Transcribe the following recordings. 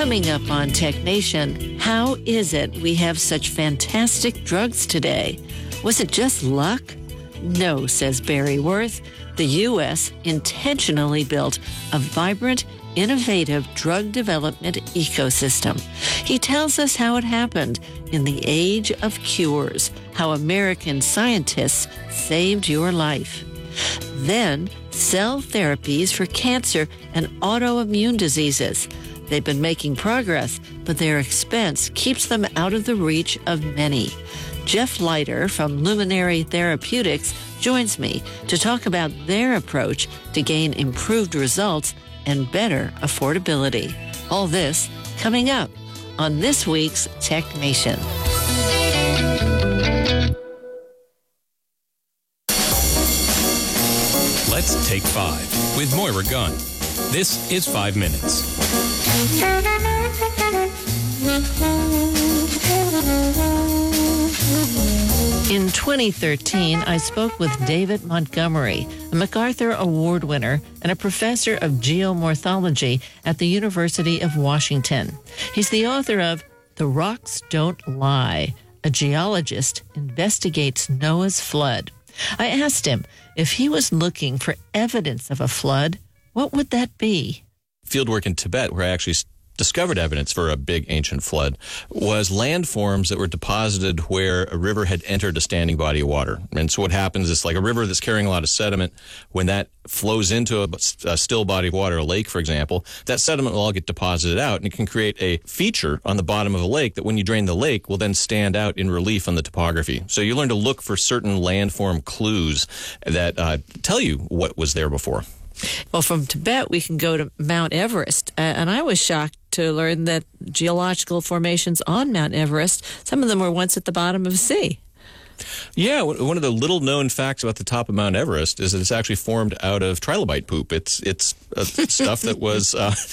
Coming up on Tech Nation, how is it we have such fantastic drugs today? Was it just luck? No, says Barry Worth. The U.S. intentionally built a vibrant, innovative drug development ecosystem. He tells us how it happened in the age of cures, how American scientists saved your life. Then, cell therapies for cancer and autoimmune diseases. They've been making progress, but their expense keeps them out of the reach of many. Jeff Leiter from Luminary Therapeutics joins me to talk about their approach to gain improved results and better affordability. All this coming up on this week's Tech Nation. Let's Take 5 with Moira Gunn. This is 5 Minutes. In 2013, I spoke with David Montgomery, a MacArthur Award winner and a professor of geomorphology at the University of Washington. He's the author of The Rocks Don't Lie. A geologist investigates Noah's flood. I asked him if he was looking for evidence of a flood, what would that be? Fieldwork in Tibet, where I actually discovered evidence for a big ancient flood, was landforms that were deposited where a river had entered a standing body of water. And so what happens is, like a river that's carrying a lot of sediment, when that flows into a still body of water, a lake, for example, that sediment will all get deposited out, and it can create a feature on the bottom of a lake that when you drain the lake will then stand out in relief on the topography. So you learn to look for certain landform clues that tell you what was there before. Well, from Tibet, we can go to Mount Everest. And I was shocked to learn that geological formations on Mount Everest, some of them were once at the bottom of the sea. Yeah, one of the little-known facts about the top of Mount Everest is that it's actually formed out of trilobite poop. It's stuff that was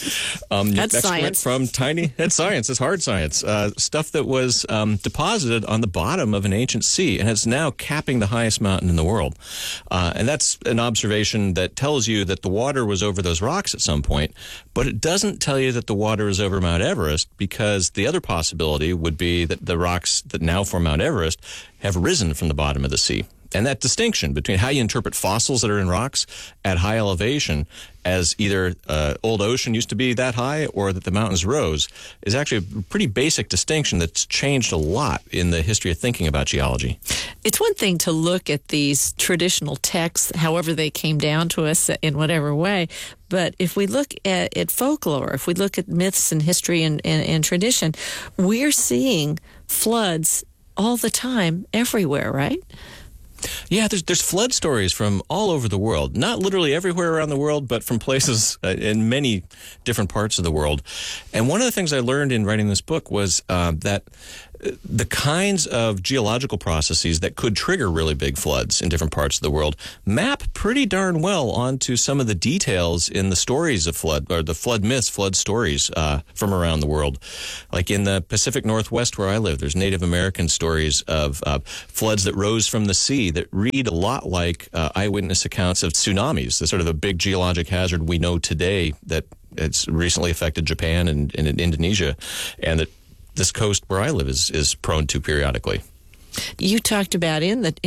that's science from tiny. That's science. It's hard science. Stuff that was deposited on the bottom of an ancient sea, and it's now capping the highest mountain in the world. And that's an observation that tells you that the water was over those rocks at some point, but it doesn't tell you that the water is over Mount Everest, because the other possibility would be that the rocks that now form Mount Everest have risen from the bottom of the sea. And that distinction between how you interpret fossils that are in rocks at high elevation as either old ocean used to be that high or that the mountains rose is actually a pretty basic distinction that's changed a lot in the history of thinking about geology. It's one thing to look at these traditional texts, however they came down to us in whatever way, but if we look at folklore, if we look at myths and history and tradition, we're seeing floods all the time, everywhere, right? Yeah, there's flood stories from all over the world. Not literally everywhere around the world, but from places in many different parts of the world. And one of the things I learned in writing this book was that the kinds of geological processes that could trigger really big floods in different parts of the world map pretty darn well onto some of the details in the stories of flood, or the flood myths, flood stories from around the world. Like in the Pacific Northwest where I live, there's Native American stories of floods that rose from the sea that read a lot like eyewitness accounts of tsunamis, the sort of a big geologic hazard we know today that it's recently affected Japan and Indonesia, and that this coast where I live is prone to periodically. You talked about in the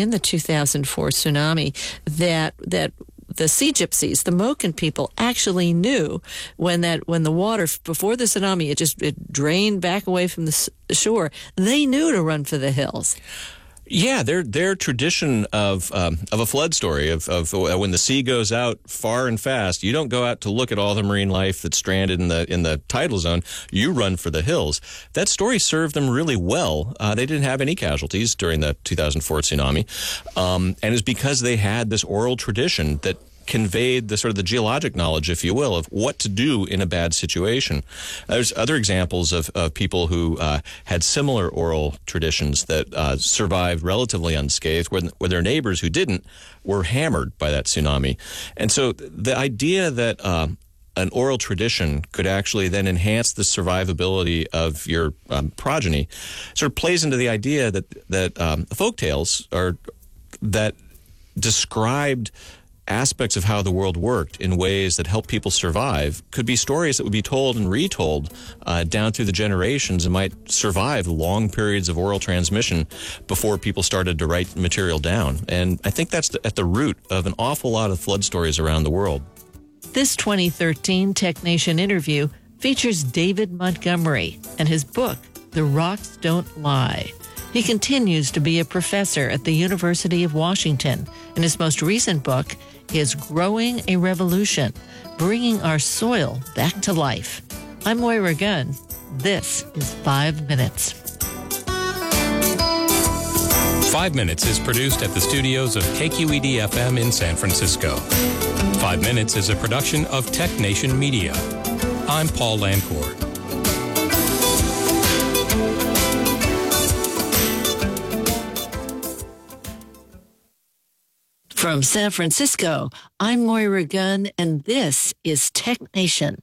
2004 tsunami that the Sea Gypsies, the Moken people, actually knew when the water before the tsunami it drained back away from the shore. They knew to run for the hills. Yeah, their tradition of a flood story of when the sea goes out far and fast, you don't go out to look at all the marine life that's stranded in the tidal zone. You run for the hills. That story served them really well. They didn't have any casualties during the 2004 tsunami, and it's because they had this oral tradition that conveyed the sort of the geologic knowledge, if you will, of what to do in a bad situation. There's other examples of people who had similar oral traditions that survived relatively unscathed, where their neighbors who didn't were hammered by that tsunami. And so the idea that an oral tradition could actually then enhance the survivability of your progeny sort of plays into the idea that folk tales that described aspects of how the world worked in ways that help people survive could be stories that would be told and retold down through the generations and might survive long periods of oral transmission before people started to write material down. And I think that's at the root of an awful lot of flood stories around the world. This 2013 Tech Nation interview features David Montgomery and his book, The Rocks Don't Lie. He continues to be a professor at the University of Washington, and his most recent book is Growing a Revolution, Bringing Our Soil Back to Life. I'm Moira Gunn. This is 5 Minutes. 5 Minutes is produced at the studios of KQED-FM in San Francisco. 5 Minutes is a production of Tech Nation Media. I'm Paul Lancourt. From San Francisco, I'm Moira Gunn, and this is Tech Nation.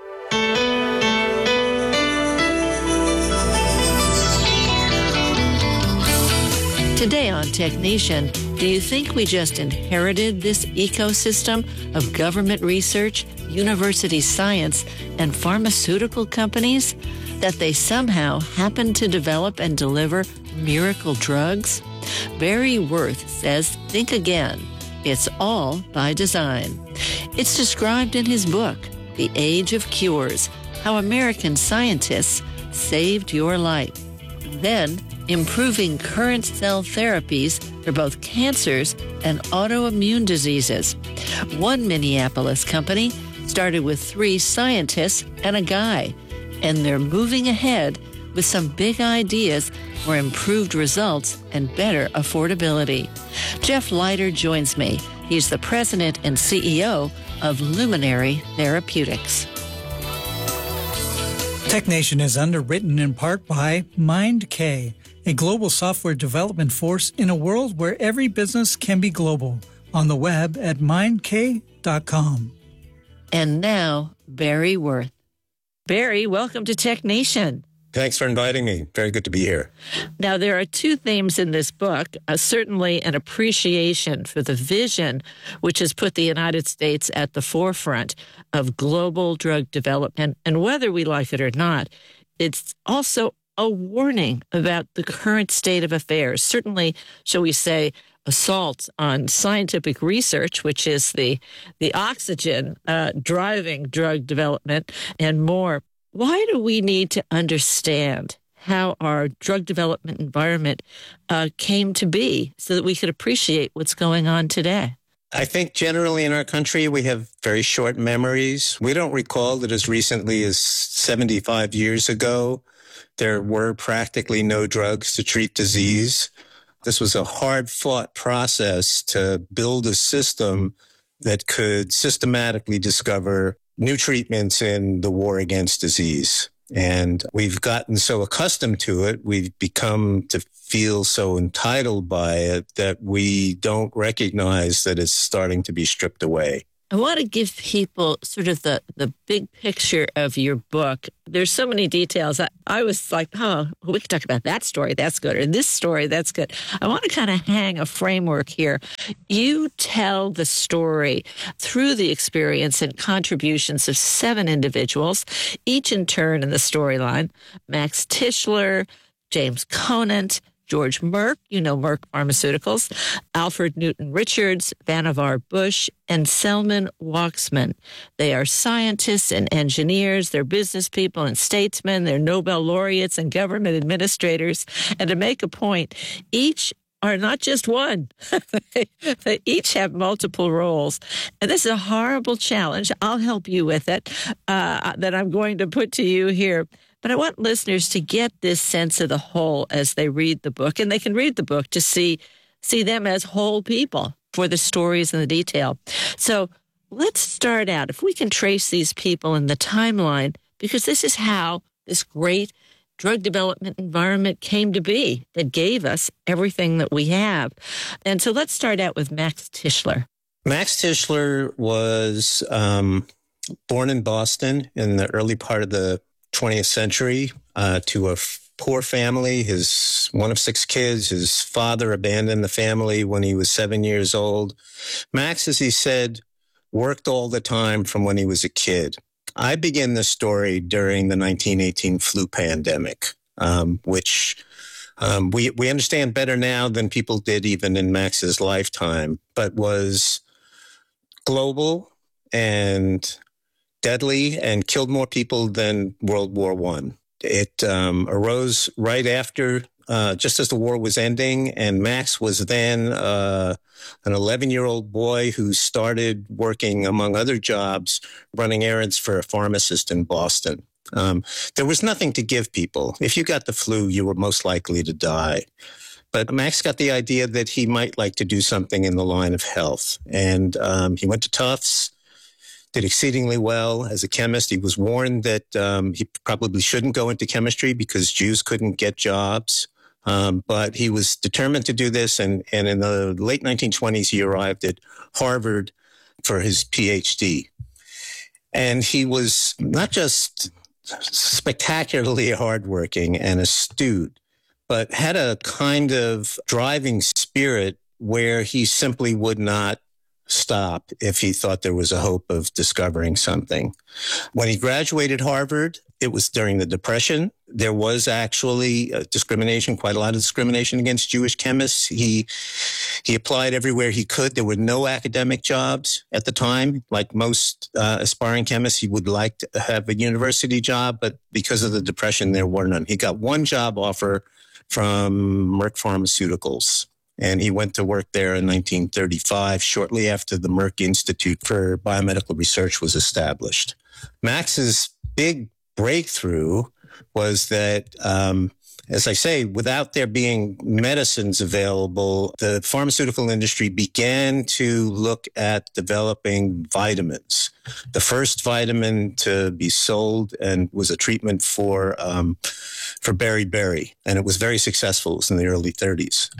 Today on Tech Nation, do you think we just inherited this ecosystem of government research, university science, and pharmaceutical companies? That they somehow happen to develop and deliver miracle drugs? Barry Worth says, think again. It's all by design. It's described in his book, The Age of Cures, How American Scientists Saved Your Life. Then, improving current cell therapies for both cancers and autoimmune diseases. One Minneapolis company started with 3 scientists and a guy, and they're moving ahead with some big ideas for improved results and better affordability. Jeff Leiter joins me. He's the president and CEO of Luminary Therapeutics. Tech Nation is underwritten in part by MindK, a global software development force in a world where every business can be global. On the web at mindk.com. And now, Barry Worth. Barry, welcome to Tech Nation. Thanks for inviting me. Very good to be here. Now, there are 2 themes in this book, certainly an appreciation for the vision which has put the United States at the forefront of global drug development. And whether we like it or not, it's also a warning about the current state of affairs. Certainly, shall we say, assaults on scientific research, which is the oxygen driving drug development and more. Why do we need to understand how our drug development environment came to be so that we could appreciate what's going on today? I think generally in our country, we have very short memories. We don't recall that as recently as 75 years ago, there were practically no drugs to treat disease. This was a hard-fought process to build a system that could systematically discover new treatments in the war against disease. And we've gotten so accustomed to it, we've become to feel so entitled by it that we don't recognize that it's starting to be stripped away. I want to give people sort of the big picture of your book. There's so many details. I was like, oh, we could talk about that story. That's good. Or this story. That's good. I want to kind of hang a framework here. You tell the story through the experience and contributions of 7 individuals, each in turn in the storyline. Max Tishler, James Conant, George Merck, you know Merck Pharmaceuticals, Alfred Newton Richards, Vannevar Bush, and Selman Waksman. They are scientists and engineers, they're business people and statesmen, they're Nobel laureates and government administrators. And to make a point, each are not just one. They each have multiple roles. And this is a horrible challenge. I'll help you with it, that I'm going to put to you here. But I want listeners to get this sense of the whole as they read the book. And they can read the book to see them as whole people for the stories and the detail. So let's start out. If we can trace these people in the timeline, because this is how this great drug development environment came to be that gave us everything that we have. And so let's start out with Max Tishler. Max Tishler was born in Boston in the early part of the 20th century to a poor family. One of 6 kids. His father abandoned the family when he was 7 years old. Max, as he said, worked all the time from when he was a kid. I begin the story during the 1918 flu pandemic, which we understand better now than people did even in Max's lifetime, but was global and deadly and killed more people than World War I. It arose right after, just as the war was ending, and Max was then an 11-year-old boy who started working, among other jobs, running errands for a pharmacist in Boston. There was nothing to give people. If you got the flu, you were most likely to die. But Max got the idea that he might like to do something in the line of health. And he went to Tufts, did exceedingly well as a chemist. He was warned that he probably shouldn't go into chemistry because Jews couldn't get jobs. But he was determined to do this. And in the late 1920s, he arrived at Harvard for his PhD. And he was not just spectacularly hardworking and astute, but had a kind of driving spirit where he simply would not stop if he thought there was a hope of discovering something. When he graduated Harvard, it was during the Depression. There was actually discrimination, quite a lot of discrimination against Jewish chemists. He applied everywhere he could. There were no academic jobs at the time. Like most aspiring chemists, he would like to have a university job, but because of the Depression, there were none. He got one job offer from Merck Pharmaceuticals, and he went to work there in 1935, shortly after the Merck Institute for Biomedical Research was established. Max's big breakthrough was that, as I say, without there being medicines available, the pharmaceutical industry began to look at developing vitamins. The first vitamin to be sold and was a treatment for beriberi, and it was very successful. It was in the early 30s.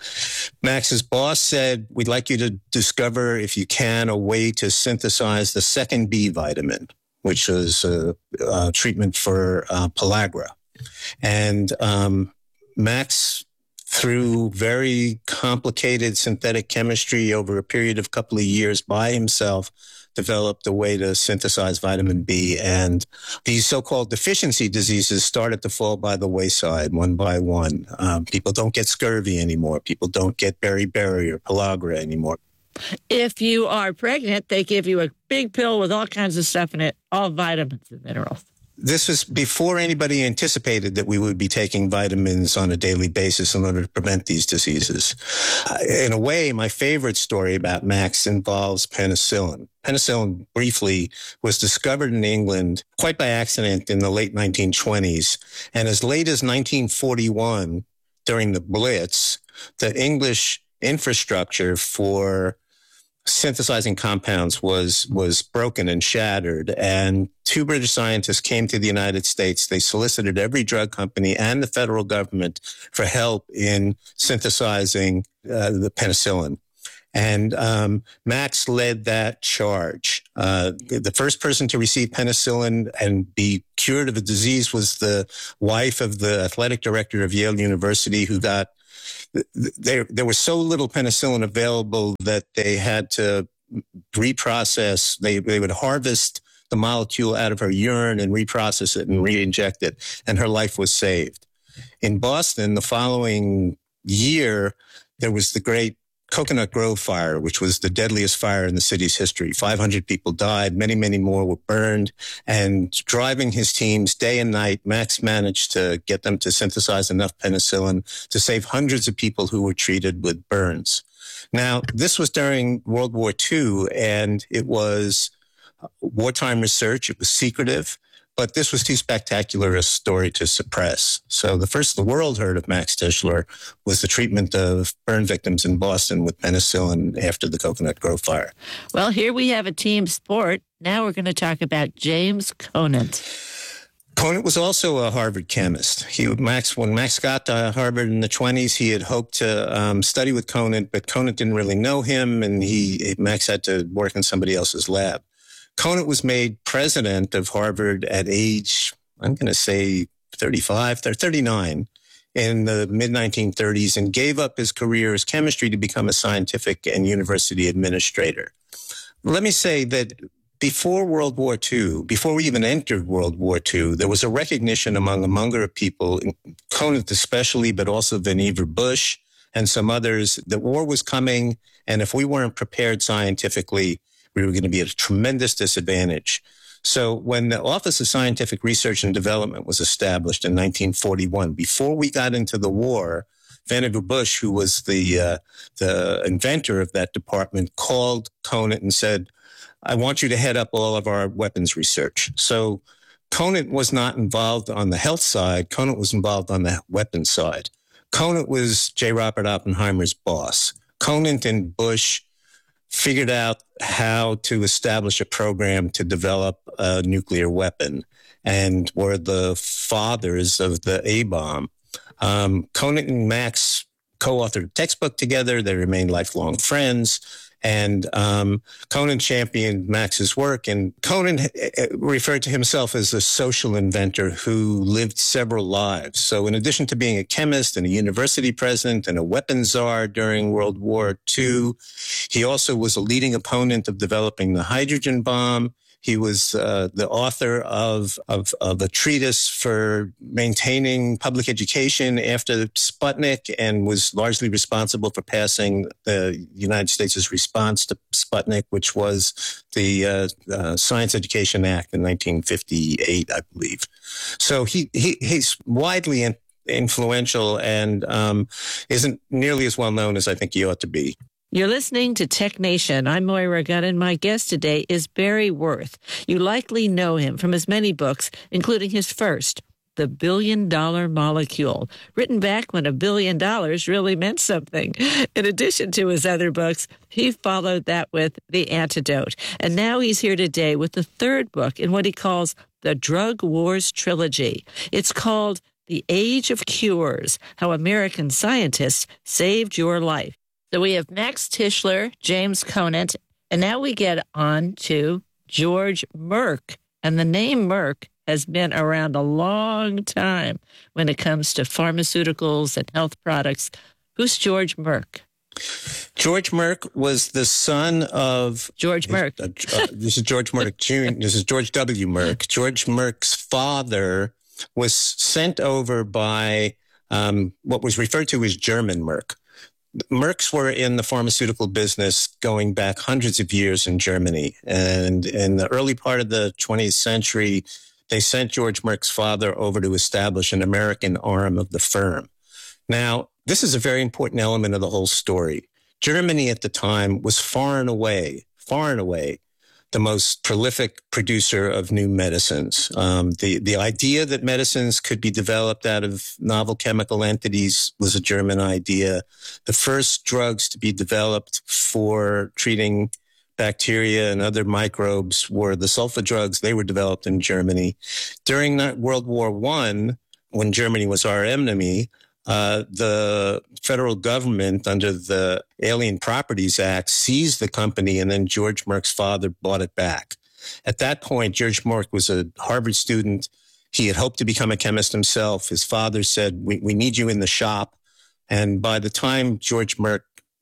Max's boss said, "We'd like you to discover, if you can, a way to synthesize the second B vitamin, which was a treatment for pellagra." And Max, through very complicated synthetic chemistry over a period of a couple of years by himself, developed a way to synthesize vitamin B. And these so-called deficiency diseases started to fall by the wayside one by one. People don't get scurvy anymore. People don't get beriberi or pellagra anymore. If you are pregnant, they give you a big pill with all kinds of stuff in it, all vitamins and minerals. This was before anybody anticipated that we would be taking vitamins on a daily basis in order to prevent these diseases. In a way, my favorite story about Max involves penicillin. Penicillin, briefly, was discovered in England quite by accident in the late 1920s. And as late as 1941, during the Blitz, the English infrastructure for synthesizing compounds was broken and shattered. And 2 British scientists came to the United States. They solicited every drug company and the federal government for help in synthesizing the penicillin. And Max led that charge. The first person to receive penicillin and be cured of a disease was the wife of the athletic director of Yale University, who got there was so little penicillin available that they had to reprocess. They would harvest the molecule out of her urine and reprocess it and re-inject it, and her life was saved. In Boston, the following year, there was the great Coconut Grove fire, which was the deadliest fire in the city's history. 500 people died. Many, many more were burned. And driving his teams day and night, Max managed to get them to synthesize enough penicillin to save hundreds of people who were treated with burns. Now, this was during World War II, and it was wartime research. It was secretive. But this was too spectacular a story to suppress. So the first the world heard of Max Tishler was the treatment of burn victims in Boston with penicillin after the Coconut Grove fire. Well, here we have a team sport. Now we're going to talk about James Conant. Conant was also a Harvard chemist. When Max got to Harvard in the 1920s, he had hoped to study with Conant, but Conant didn't really know him, and Max had to work in somebody else's lab. Conant was made president of Harvard at age I'm going to say 35 or 39 in the mid-1930s and gave up his career as chemistry to become a scientific and university administrator. Let me say that before World War II, before we even entered World War II, there was a recognition among a number of people, Conant especially, but also Vannevar Bush and some others, that war was coming, and if we weren't prepared scientifically, we were going to be at a tremendous disadvantage. So when the Office of Scientific Research and Development was established in 1941, before we got into the war, Vannevar Bush, who was the inventor of that department, called Conant and said, I want you to head up all of our weapons research. So Conant was not involved on the health side. Conant was involved on the weapons side. Conant was J. Robert Oppenheimer's boss. Conant and Bush figured out how to establish a program to develop a nuclear weapon and were the fathers of the A-bomb. Conant and Max co-authored a textbook together. They remained lifelong friends. And Conant championed Max's work, and Conant referred to himself as a social inventor who lived several lives. So in addition to being a chemist and a university president and a weapons czar during World War II, he also was a leading opponent of developing the hydrogen bomb. He was the author of a treatise for maintaining public education after Sputnik and was largely responsible for passing the United States' response to Sputnik, which was the Science Education Act in 1958, I believe. So he's widely influential and isn't nearly as well known as I think he ought to be. You're listening to Tech Nation. I'm Moira Gunn, and my guest today is Barry Worth. You likely know him from his many books, including his first, The $1 Billion Molecule, written back when $1 billion really meant something. In addition to his other books, he followed that with The Antidote. And now he's here today with the third book in what he calls the Drug Wars Trilogy. It's called The Age of Cures, How American Scientists Saved Your Life. So we have Max Tishler, James Conant, and now we get on to George Merck. And the name Merck has been around a long time when it comes to pharmaceuticals and health products. Who's George Merck? George Merck was the son of... George Merck. This is George Merck Jr. This is George W. Merck. George Merck's father was sent over by what was referred to as German Merck. Mercks were in the pharmaceutical business going back hundreds of years in Germany. And in the early part of the 20th century, they sent George Merck's father over to establish an American arm of the firm. Now, this is a very important element of the whole story. Germany at the time was far and away the most prolific producer of new medicines. The idea that medicines could be developed out of novel chemical entities was a German idea. The first drugs to be developed for treating bacteria and other microbes were the sulfa drugs. They were developed in Germany. During World War I, when Germany was our enemy, the federal government, under the Alien Properties Act, seized the company, and then George Merck's father bought it back. At that point, George Merck was a Harvard student. He had hoped to become a chemist himself. His father said, we need you in the shop. And by the time George W.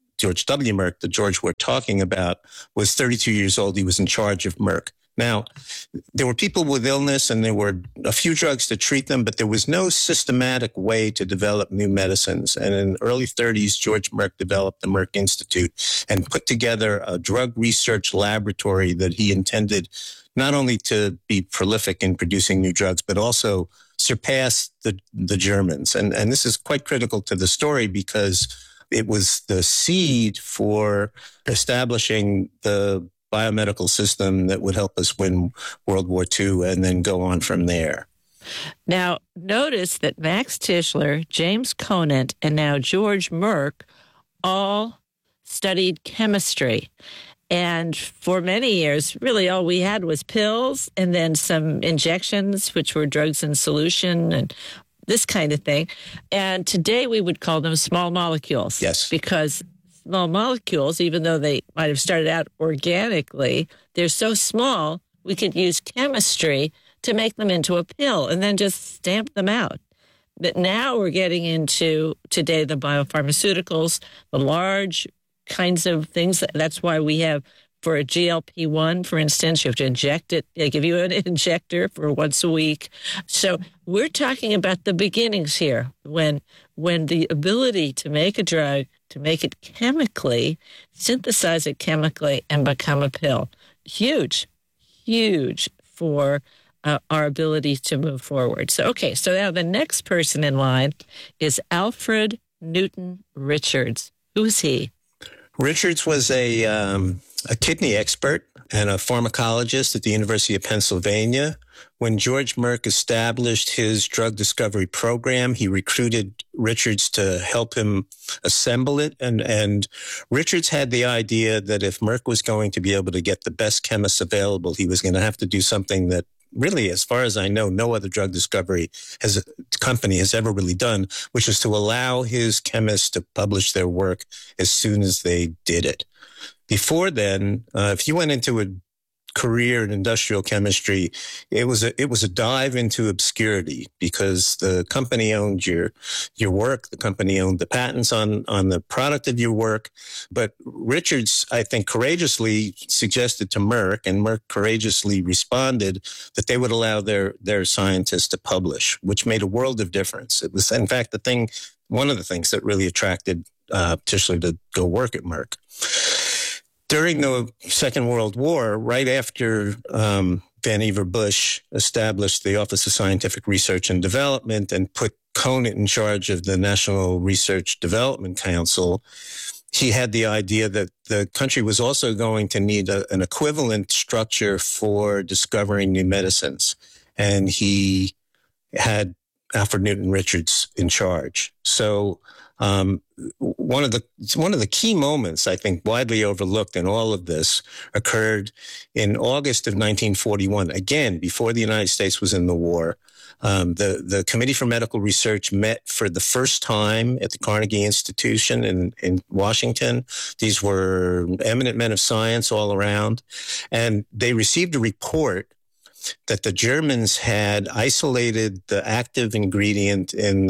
Merck, the George we're talking about, was 32 years old, he was in charge of Merck. Now, there were people with illness and there were a few drugs to treat them, but there was no systematic way to develop new medicines. And in the early 30s, George Merck developed the Merck Institute and put together a drug research laboratory that he intended not only to be prolific in producing new drugs, but also surpass the Germans. And this is quite critical to the story because it was the seed for establishing the biomedical system that would help us win World War II and then go on from there. Now, notice that Max Tishler, James Conant, and now George Merck all studied chemistry. And for many years, really all we had was pills and then some injections, which were drugs in solution and this kind of thing. And today we would call them small molecules. Yes. Because small molecules, even though they might have started out organically, they're so small, we could use chemistry to make them into a pill and then just stamp them out. But now we're getting into, today, the biopharmaceuticals, the large kinds of things. That's why we have, for a GLP-1, for instance, you have to inject it. They give you an injector for once a week. So we're talking about the beginnings here, when the ability to make a drug, to make it chemically, synthesize it chemically, and become a pill. Huge for our ability to move forward. So now the next person in line is Alfred Newton Richards. Who's he? Richards was a kidney expert and a pharmacologist at the University of Pennsylvania. When George Merck established his drug discovery program, he recruited Richards to help him assemble it. And Richards had the idea that if Merck was going to be able to get the best chemists available, he was going to have to do something that really, as far as I know, no other drug discovery company has ever really done, which is to allow his chemists to publish their work as soon as they did it. Before then, if you went into a career in industrial chemistry, it was a dive into obscurity, because the company owned your work, the company owned the patents on the product of your work. But Richards, I think, courageously suggested to Merck, and Merck courageously responded, that they would allow their scientists to publish, which made a world of difference. It was, in fact, one of the things that really attracted Tischler to go work at Merck. During the Second World War, right after Vannevar Bush established the Office of Scientific Research and Development and put Conant in charge of the National Research Development Council, he had the idea that the country was also going to need an equivalent structure for discovering new medicines. And he had Alfred Newton Richards in charge. So one of the key moments, I think, widely overlooked in all of this occurred in August of 1941, again, before the United States was in the war. The Committee for Medical Research met for the first time at the Carnegie Institution in Washington. These were eminent men of science all around, and they received a report that the Germans had isolated the active ingredient in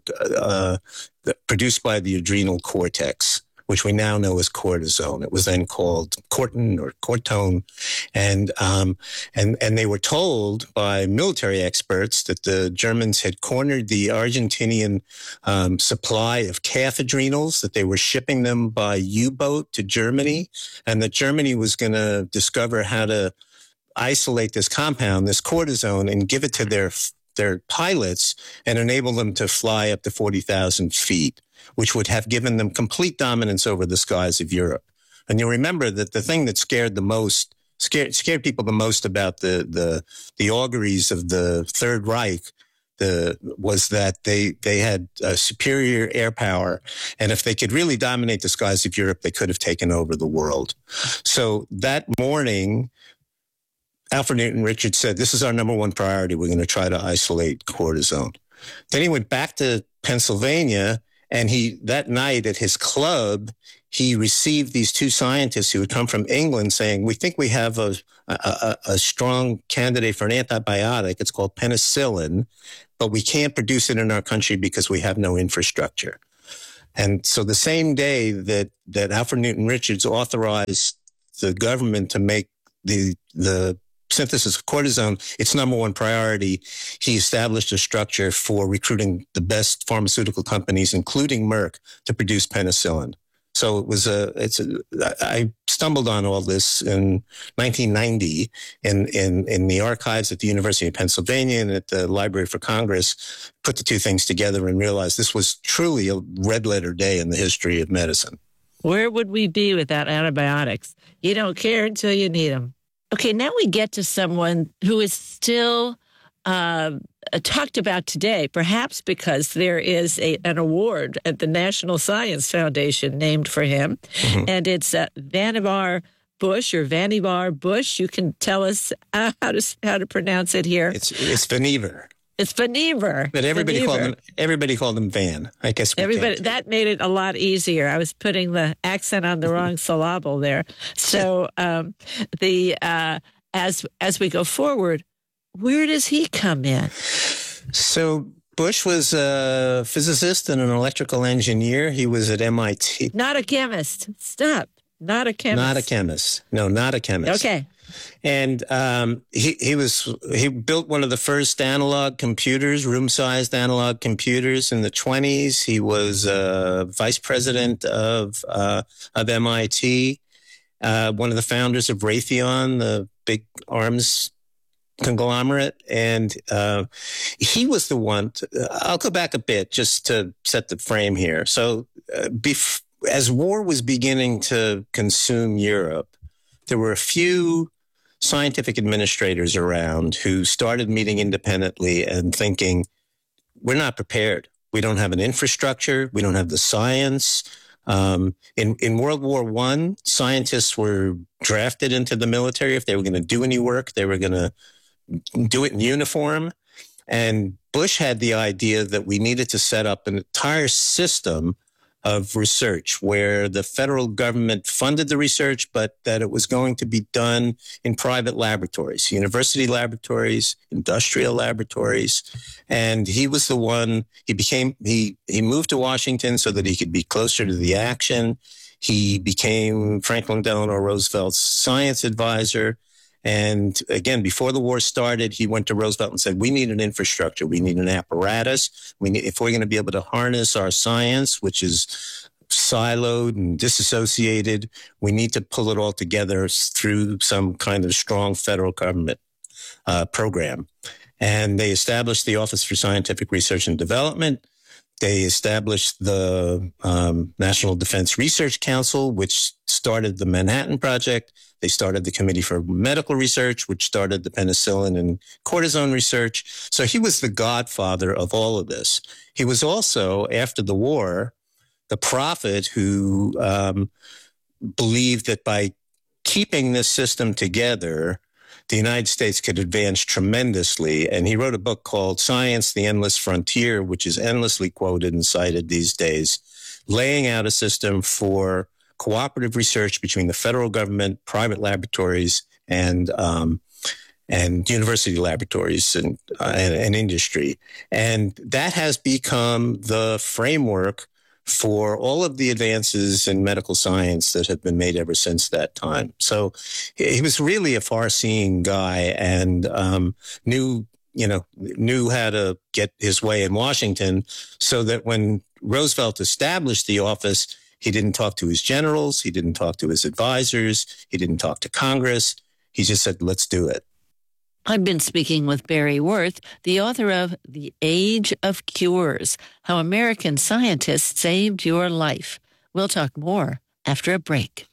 produced by the adrenal cortex, which we now know as cortisone. It was then called Cortin or Cortone. And they were told by military experts that the Germans had cornered the Argentinian supply of calf adrenals, that they were shipping them by U-boat to Germany, and that Germany was going to discover how to isolate this compound, this cortisone, and give it to their pilots and enable them to fly up to 40,000 feet, which would have given them complete dominance over the skies of Europe. And you'll remember that the thing that scared people the most about the auguries of the Third Reich was that they had superior air power, and if they could really dominate the skies of Europe, they could have taken over the world. So that morning, Alfred Newton Richards said, "This is our number one priority. We're going to try to isolate cortisone." Then he went back to Pennsylvania, and that night at his club, he received these two scientists who had come from England saying, "We think we have a strong candidate for an antibiotic. It's called penicillin, but we can't produce it in our country because we have no infrastructure." And so the same day that Alfred Newton Richards authorized the government to make the synthesis of cortisone its number one priority, he established a structure for recruiting the best pharmaceutical companies, including Merck, to produce penicillin. So I stumbled on all this in 1990 in the archives at the University of Pennsylvania and at the Library for Congress, put the two things together and realized this was truly a red letter day in the history of medicine. Where would we be without antibiotics? You don't care until you need them. Okay, now we get to someone who is still talked about today, perhaps because there is an award at the National Science Foundation named for him, and it's Vannevar Bush or Vannevar Bush. You can tell us how to pronounce it here. It's Vannevar. It's Vannevar. But everybody called him Van. I guess that made it a lot easier. I was putting the accent on the wrong syllable there. So as we go forward, Where does he come in? So Bush was a physicist and an electrical engineer. He was at MIT. Not a chemist. Stop. Not a chemist. Not a chemist. No, not a chemist. Okay. And he built one of the first analog computers, room-sized analog computers in the 1920s. He was vice president of MIT, one of the founders of Raytheon, the big arms conglomerate. And he was the one. I'll go back a bit just to set the frame here. So as war was beginning to consume Europe, there were a few scientific administrators around who started meeting independently and thinking, we're not prepared. We don't have an infrastructure. We don't have the science. In World War I, scientists were drafted into the military. If they were going to do any work, they were going to do it in uniform. And Bush had the idea that we needed to set up an entire system of research where the federal government funded the research, but that it was going to be done in private laboratories, university laboratories, industrial laboratories. And he was the one, he moved to Washington so that he could be closer to the action. He became Franklin Delano Roosevelt's science advisor. And again, before the war started, he went to Roosevelt and said, we need an infrastructure. We need an apparatus. If we're going to be able to harness our science, which is siloed and disassociated, we need to pull it all together through some kind of strong federal government program. And they established the Office for Scientific Research and Development. They established the National Defense Research Council, which started the Manhattan Project. They started the Committee for Medical Research, which started the penicillin and cortisone research. So he was the godfather of all of this. He was also, after the war, the prophet who believed that by keeping this system together, the United States could advance tremendously. And he wrote a book called Science, the Endless Frontier, which is endlessly quoted and cited these days, laying out a system for cooperative research between the federal government, private laboratories, and university laboratories and industry. And that has become the framework for all of the advances in medical science that have been made ever since that time. So he was really a far-seeing guy and knew how to get his way in Washington, so that when Roosevelt established the office, he didn't talk to his generals. He didn't talk to his advisors. He didn't talk to Congress. He just said, let's do it. I've been speaking with Barry Worth, the author of The Age of Cures, How American Scientists Saved Your Life. We'll talk more after a break.